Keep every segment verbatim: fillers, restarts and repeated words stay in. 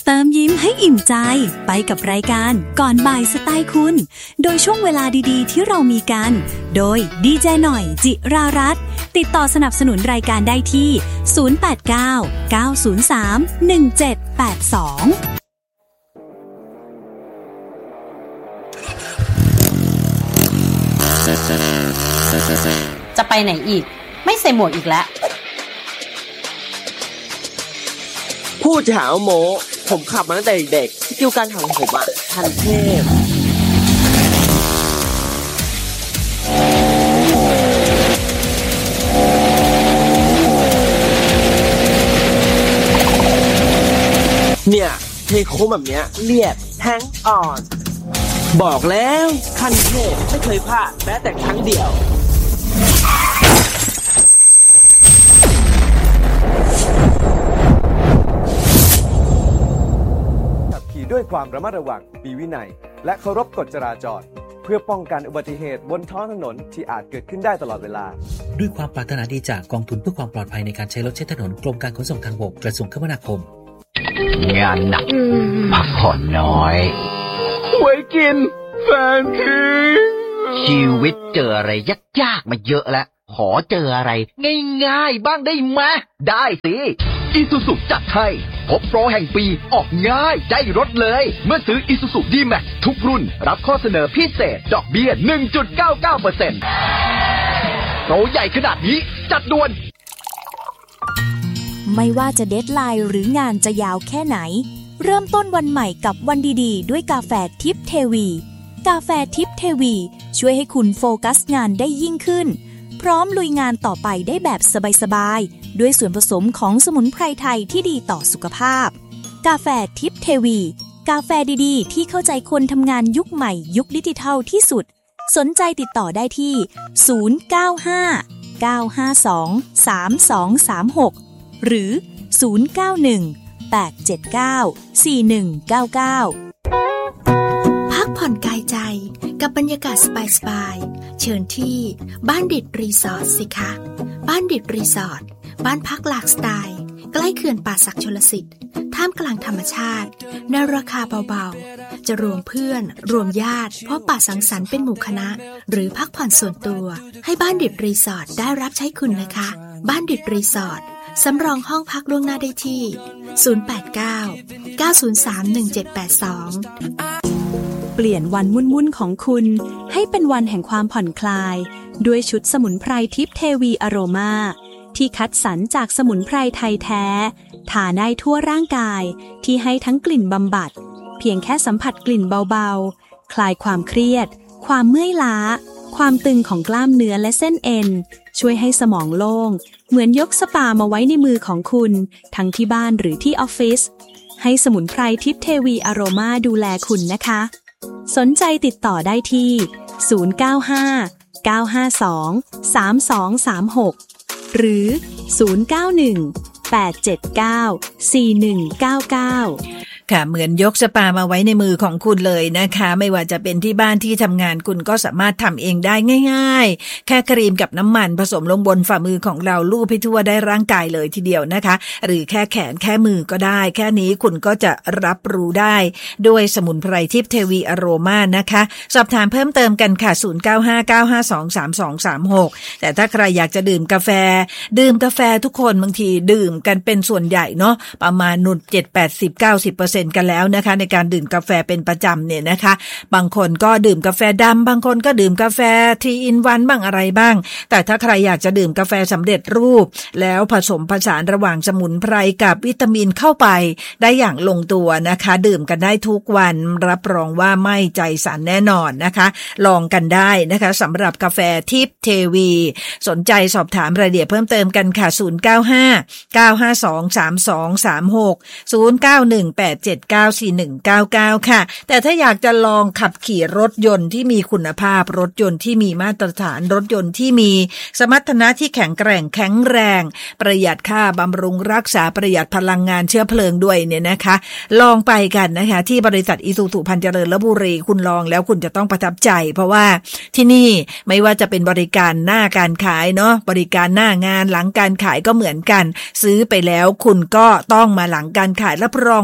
เติมยิ้มให้อิ่มใจไปกับรายการก่อนบ่ายสไตล์คุณโดยช่วงเวลาดีๆที่เรามีกันโดยดีเจหน่อยจิรารัตน์ติดต่อสนับสนุนรายการได้ที่ศูนย์ แปด เก้า เก้า ศูนย์ สาม หนึ่ง เจ็ด แปด สองจะไปไหนอีกไม่ใส่หมวกอีกแล้วพูดหาโมผมขับมาตั้งแต่เด็กสกิลการขับของผมอะทันเทพเนี่ยเทโค้งแบบเนี้ยเรียกแฮงออนบอกแล้วคันเทพไม่เคยพลาดแม้แต่ครั้งเดียวด้วยความระมัดระวังมีวินัยและเคารพกฎจราจรเพื่อป้องกันอุบัติเหตุบนท้องถนนที่อาจเกิดขึ้นได้ตลอดเวลาด้วยความปรารถนาดีจากกองทุนเพื่อความปลอดภัยในการใช้รถใช้ถนนกรมการขนส่งทางบกกระทรวงคมนาคมงานหนักพักผ่อนน้อยไว้กินแฟนทิ้งชีวิตเจออะไรยากๆมาเยอะแล้วขอเจออะไรง่ายๆบ้างได้ไหมได้สิIsuzu จัดให้พบโปรแห่งปีออกง่ายได้รถเลยเมื่อซื้อ Isuzu D-Max ทุกรุ่นรับข้อเสนอพิเศษดอกเบี้ย หนึ่งจุดเก้าเก้าเปอร์เซ็นต์ โปรใหญ่ขนาดนี้จัดด่วนไม่ว่าจะเดดไลน์หรืองานจะยาวแค่ไหนเริ่มต้นวันใหม่กับวันดีๆด้วยกาแฟทิพย์เทวีกาแฟทิพย์เทวีช่วยให้คุณโฟกัสงานได้ยิ่งขึ้นพร้อมลุยงานต่อไปได้แบบสบายๆด้วยส่วนผสมของสมุนไพรไทยที่ดีต่อสุขภาพกาแฟทิพย์เทวีกาแฟดีๆที่เข้าใจคนทำงานยุคใหม่ยุคดิจิทัลที่สุดสนใจติดต่อได้ที่ศูนย์ เก้า ห้า เก้า ห้า สอง สาม สอง สาม หกหรือศูนย์ เก้า หนึ่ง แปด เจ็ด เก้า สี่ หนึ่ง เก้า เก้าพักผ่อนกายใจกับบรรยากาศสบายๆเชิญที่บ้านดิดรีสอร์ทสิคะบ้านดิดรีสอร์ทบ้านพักหลากสไตล์ใกล้เขื่อนป่าสักชลสิทธิ์ท่ามกลางธรรมชาติในราคาเบาๆจะรวมเพื่อนรวมญาติพบปะสังสรรค์เป็นหมู่คณะหรือพักผ่อนส่วนตัวให้บ้านดิดรีสอร์ทได้รับใช้คุณนะคะบ้านดิดรีสอร์ทสำรองห้องพักล่วงหน้าได้ที่ศูนย์ แปด เก้า เก้า ศูนย์ สาม หนึ่ง เจ็ด แปด สองเปลี่ยนวันวุ่นๆของคุณให้เป็นวันแห่งความผ่อนคลายด้วยชุดสมุนไพรทิพย์เทวีอโรมาที่คัดสรรจากสมุนไพรไทยแท้ทาได้ทั่วร่างกายที่ให้ทั้งกลิ่นบำบัดเพียงแค่สัมผัสกลิ่นเบาๆคลายความเครียดความเมื่อยล้าความตึงของกล้ามเนื้อและเส้นเอ็นช่วยให้สมองโล่งเหมือนยกสปามาไว้ในมือของคุณทั้งที่บ้านหรือที่ออฟฟิศให้สมุนไพรทิพย์เทวีอโรมาดูแลคุณนะคะสนใจติดต่อได้ที่ศูนย์ เก้า ห้า เก้า ห้า สอง สาม สอง สาม หกหรือศูนย์ เก้า หนึ่ง แปด เจ็ด เก้า สี่ หนึ่ง เก้า เก้าค่ะเหมือนยกสปามาไว้ในมือของคุณเลยนะคะไม่ว่าจะเป็นที่บ้านที่ทำงานคุณก็สามารถทำเองได้ง่ายๆแค่ครีมกับน้ำมันผสมลงบนฝ่ามือของเราลูบให้ทั่วได้ร่างกายเลยทีเดียวนะคะหรือแค่แขนแค่มือก็ได้แค่นี้คุณก็จะรับรู้ได้ด้วยสมุนไพรทิพย์เทวีอโรมานะคะสอบถามเพิ่มเติมกันค่ะศูนย์ เก้า ห้า เก้า ห้า สอง สาม สอง สาม หกแต่ถ้าใครอยากจะดื่มกาแฟดื่มกาแฟทุกคนบางทีดื่มกันเป็นส่วนใหญ่เนาะประมาณนุ่น เจ็ด แปดสิบ เก้าสิบเปอร์เซ็นต์กันแล้วนะคะในการดื่มกาแฟเป็นประจำเนี่ยนะคะบางคนก็ดื่มกาแฟดำบางคนก็ดื่มกาแฟทรีอินวันบ้างอะไรบ้างแต่ถ้าใครอยากจะดื่มกาแฟสำเร็จรูปแล้วผสมผสานระหว่างสมุนไพรกับวิตามินเข้าไปได้อย่างลงตัวนะคะดื่มกันได้ทุกวันรับรองว่าไม่ใจสั่นแน่นอนนะคะลองกันได้นะคะสำหรับกาแฟทิพย์เทวีสนใจสอบถามรายละเอียดเพิ่มเติมกันค่ะศูนย์ เก้า ห้า เก้า ห้า สอง สาม สอง สาม หก ศูนย์ เก้า หนึ่ง แปด เจ็ด เก้า สี่ หนึ่ง เก้า เก้าค่ะแต่ถ้าอยากจะลองขับขี่รถยนต์ที่มีคุณภาพรถยนต์ที่มีมาตรฐานรถยนต์ที่มีสมรรถนะที่แข็งแกร่งแข็งแรงประหยัดค่าบำรุงรักษาประหยัดพลังงานเชื้อเพลิงด้วยเนี่ยนะคะลองไปกันนะคะที่บริษัทอิซูซุพันเจริญลพบุรีคุณลองแล้วคุณจะต้องประทับใจเพราะว่าที่นี่ไม่ว่าจะเป็นบริการหน้าการขายเนาะบริการหน้างานหลังการขายก็เหมือนกันซื้อไปแล้วคุณก็ต้องมาหลังการขายรับรองว่า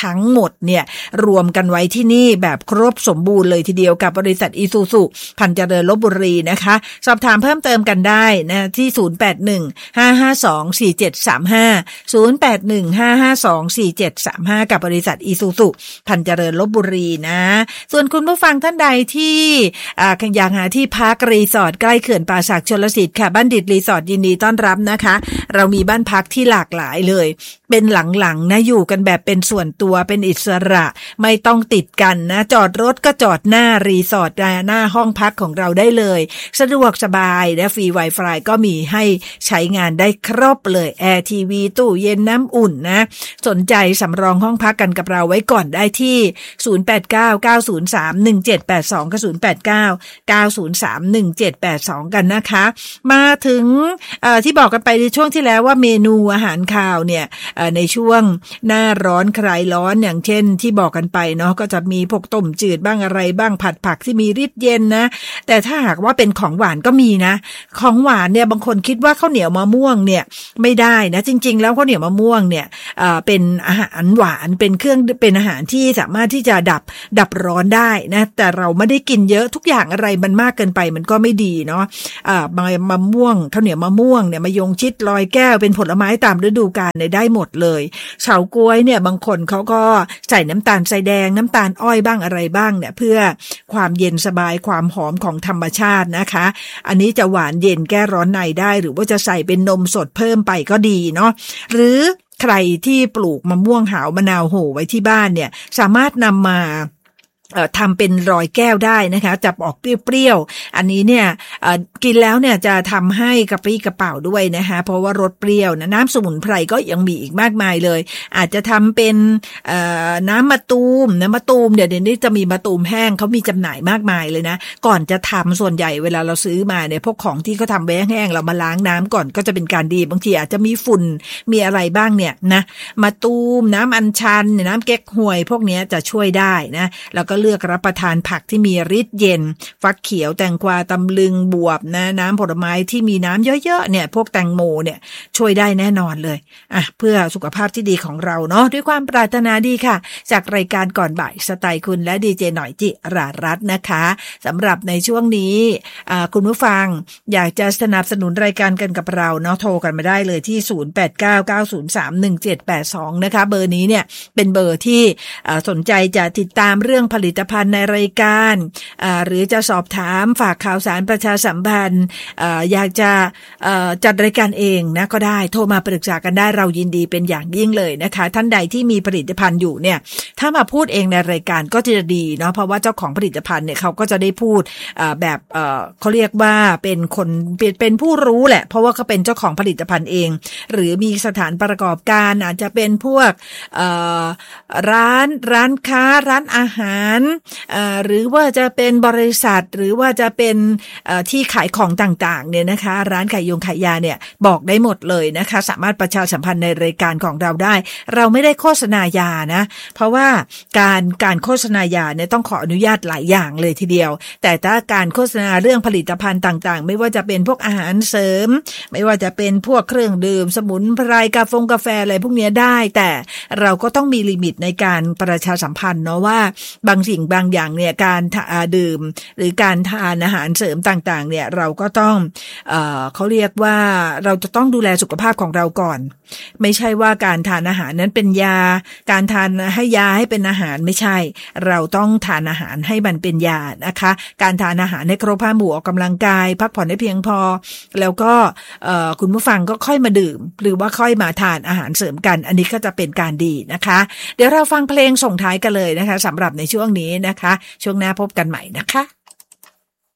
ทั้งหมดเนี่ยรวมกันไว้ที่นี่แบบครบสมบูรณ์เลยทีเดียวกับบริษัทอีซูซุพันเจริญลพบุรีนะคะสอบถามเพิ่มเติมกันได้นะที่ศูนย์ แปด หนึ่ง ห้า ห้า สอง สี่ เจ็ด สาม ห้า ศูนย์ แปด หนึ่ง ห้า ห้า สอง สี่ เจ็ด สาม ห้ากับบริษัทอีซูซุพันเจริญลพบุรีนะส่วนคุณผู้ฟังท่านใดที่อ่าอยากหาที่พักรีสอร์ทใกล้เขื่อนป่าสักชลสิทธิ์ค่ะบัณฑิตรีสอร์ทยินดีต้อนรับนะคะเรามีบ้านพักที่หลากหลายเลยเป็นหลังๆนะอยู่กันแบบเป็นส่วนตัวเป็นอิสระไม่ต้องติดกันนะจอดรถก็จอดหน้ารีสอร์ทหน้าห้องพักของเราได้เลยสะดวกสบายและฟรี Wi-Fi ก็มีให้ใช้งานได้ครบเลยแอร์ทีวีตู้เย็นน้ำอุ่นนะสนใจสำรองห้องพักกันกับเราไว้ก่อนได้ที่ศูนย์ แปด เก้า เก้า ศูนย์ สาม หนึ่ง เจ็ด แปด สองกับศูนย์ แปด เก้า เก้า ศูนย์ สาม หนึ่ง เจ็ด แปด สองกันนะคะมาถึงเอ่อที่บอกกันไปในช่วงที่แล้วว่าเมนูอาหารคาวเนี่ยเอ่อในช่วงหน้าร้อนคลายร้อนอย่างเช่นที่บอกกันไปเนาะก็จะมีพวกต้มจืดบ้างอะไรบ้างผัดผักที่มีฤทธิ์เย็นนะแต่ถ้าหากว่าเป็นของหวานก็มีนะของหวานเนี่ยบางคนคิดว่าข้าวเหนียวมะม่วงเนี่ยไม่ได้นะจริงๆแล้วข้าวเหนียวมะม่วงเนี่ยเอ่อเป็นอาหารหวานเป็นเครื่องเป็นอาหารที่สามารถที่จะดับดับร้อนได้นะแต่เราไม่ได้กินเยอะทุกอย่างอะไรมันมากเกินไปมันก็ไม่ดีเนาะอ่ามะม่วงข้าวเหนียวมะม่วงเนี่ยมะยงชิดลอยแก้วเป็นผลไม้ตามฤดูกาลเนี่ยได้หมดเลยเฉาก๊วยเนี่ยบางคนเขาก็ใส่น้ำตาลทรายแดงน้ำตาลอ้อยบ้างอะไรบ้างเนี่ยเพื่อความเย็นสบายความหอมของธรรมชาตินะคะอันนี้จะหวานเย็นแก้ร้อนในได้หรือว่าจะใส่เป็นนมสดเพิ่มไปก็ดีเนาะหรือใครที่ปลูกมะม่วงหาวมะนาวโหไว้ที่บ้านเนี่ยสามารถนำมาเอ่อทำเป็นรอยแก้วได้นะคะจับออกเปรี้ยวๆอันนี้เนี่ยเอ่อกินแล้วเนี่ยจะทำให้กระปรี้กระเป๋าด้วยนะคะเพราะว่ารสเปรี้ยวนะน้ำสมุนไพรก็ยังมีอีกมากมายเลยอาจจะทำเป็นเอ่อน้ำมะตูมน้ำมะตูมเดี๋ยวเดี๋ยวนี้จะมีมะตูมแห้งเขามีจำหน่ายมากมายเลยนะก่อนจะทำส่วนใหญ่เวลาเราซื้อมาเนี่ยพวกของที่เขาทำไว้แห้งเรามาล้างน้ำก่อนก็จะเป็นการดีบางทีอาจจะมีฝุ่นมีอะไรบ้างเนี่ยนะมะตูมน้ำอัญชันน้ำเก๊กฮวยพวกนี้จะช่วยได้นะแล้วก็เลือกรับประทานผักที่มีฤทธิ์เย็นฟักเขียวแตงกวาตำลึงบวบนะน้ำผลไม้ที่มีน้ำเยอะๆเนี่ยพวกแตงโมเนี่ยช่วยได้แน่นอนเลยอ่ะเพื่อสุขภาพที่ดีของเราเนาะด้วยความปรารถนาดีค่ะจากรายการก่อนบ่ายสไตล์คุณและดีเจหน่อยจิรารัตน์นะคะสำหรับในช่วงนี้อ่าคุณผู้ฟังอยากจะสนับสนุนรายการกันกับเราเนาะโทรกันมาได้เลยที่ศูนย์ แปด เก้า เก้า ศูนย์ สาม หนึ่ง เจ็ด แปด สองนะคะเบอร์นี้เนี่ยเป็นเบอร์ที่อ่าสนใจจะติดตามเรื่องผลิตภัณฑ์ในรายการหรือจะสอบถามฝากข่าวสารประชาสัมพันธ์อยากจะจัดรายการเองนะก็ได้โทรมาปรึกษากันได้เรายินดีเป็นอย่างยิ่งเลยนะคะท่านใดที่มีผลิตภัณฑ์อยู่เนี่ยถ้ามาพูดเองในรายการก็จะดีเนาะเพราะว่าเจ้าของผลิตภัณฑ์เนี่ยเขาก็จะได้พูดแบบเขาเรียกว่าเป็นคนเป็นผู้รู้แหละเพราะว่าเขาเป็นเจ้าของผลิตภัณฑ์เองหรือมีสถานประกอบการอาจจะเป็นพวกร้านร้านค้าร้านอาหารหรือว่าจะเป็นบริษัทหรือว่าจะเป็นที่ขายของต่างๆเนี่ยนะคะร้านขายยงขายยาเนี่ยบอกได้หมดเลยนะคะสามารถประชาสัมพันธ์ในรายการของเราได้เราไม่ได้โฆษณายานะเพราะว่าการการโฆษณายาเนี่ยต้องขออนุญาตหลายอย่างเลยทีเดียวแต่ถ้าการโฆษณาเรื่องผลิตภัณฑ์ต่างๆไม่ว่าจะเป็นพวกอาหารเสริมไม่ว่าจะเป็นพวกเครื่องดื่มสมุนไพรกาแฟกาแฟอะไรพวกนี้ได้แต่เราก็ต้องมีลิมิตในการประชาสัมพันธ์เนาะว่าบางสิ่งบางอย่างเนี่ยการดื่มหรือการทานอาหารเสริมต่างๆเนี่ยเราก็ต้องเอ่อเขาเรียกว่าเราจะต้องดูแลสุขภาพของเราก่อนไม่ใช่ว่าการทานอาหารนั้นเป็นยาการทานให้ยาให้เป็นอาหารไม่ใช่เราต้องทานอาหารให้มันเป็นยานะคะการทานอาหารให้ครบห้าหมู่ออกกำลังกายพักผ่อนให้เพียงพอแล้วก็เอ่อคุณผู้ฟังก็ค่อยมาดื่มหรือว่าค่อยมาทานอาหารเสริมกันอันนี้ก็จะเป็นการดีนะคะเดี๋ยวเราฟังเพลงส่งท้ายกันเลยนะคะสำหรับในช่วงนี้นะคะช่วงหน้าพบกันใหม่นะคะ